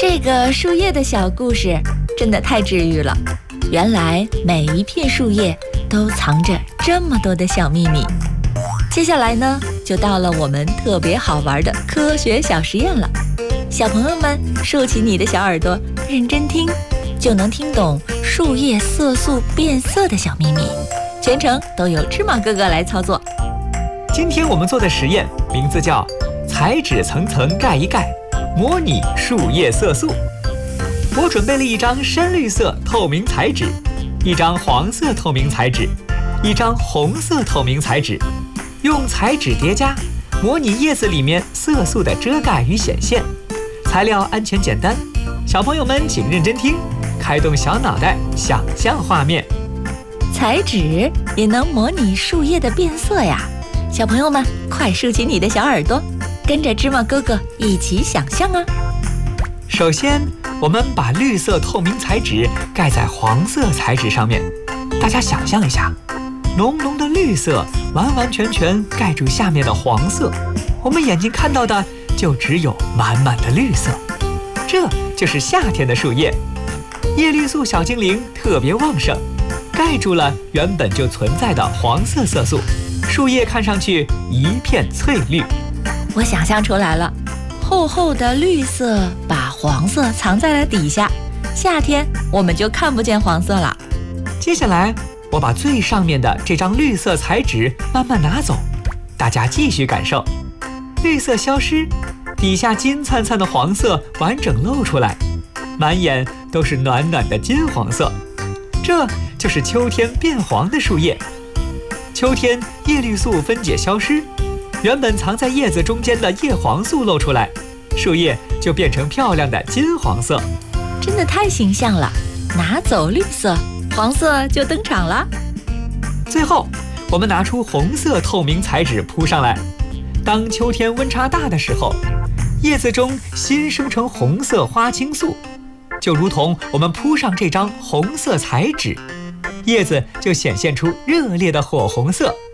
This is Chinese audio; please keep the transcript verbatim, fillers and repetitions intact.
这个树叶的小故事真的太治愈了。原来每一片树叶都藏着这么多的小秘密。接下来呢，就到了我们特别好玩的科学小实验了。小朋友们竖起你的小耳朵，认真听，就能听懂树叶色素变色的小秘密。全程都由芝麻哥哥来操作。 今天我们做的实验名字叫彩纸层层盖一盖，模拟树叶色素。我准备了一张深绿色透明彩纸，一张黄色透明彩纸，一张红色透明彩纸，用彩纸叠加，模拟叶子里面色素的遮盖与显现。材料安全简单，小朋友们请认真听，开动小脑袋想象画面。 彩纸也能模拟树叶的变色呀！小朋友们快竖起你的小耳朵，跟着芝麻哥哥一起想象啊！ 首先我们把绿色透明彩纸盖在黄色彩纸上面，大家想象一下，浓浓的绿色完完全全盖住下面的黄色，我们眼睛看到的就只有满满的绿色。这就是夏天的树叶，叶绿素小精灵特别旺盛，盖住了原本就存在的黄色色素，树叶看上去一片翠绿。 我想象出来了，厚厚的绿色把黄色藏在了底下，夏天我们就看不见黄色了。 接下来我把最上面的这张绿色彩纸慢慢拿走，大家继续感受。绿色消失，底下金灿灿的黄色完整露出来，满眼都是暖暖的金黄色。这就是秋天变黄的树叶。秋天叶绿素分解消失，原本藏在叶子中间的叶黄素露出来，树叶就变成漂亮的金黄色。 真的太形象了，拿走绿色，黄色就登场了。 最后我们拿出红色透明彩纸铺上来，当秋天温差大的时候，叶子中新生成红色花青素，就如同我们铺上这张红色彩纸，叶子就显现出热烈的火红色，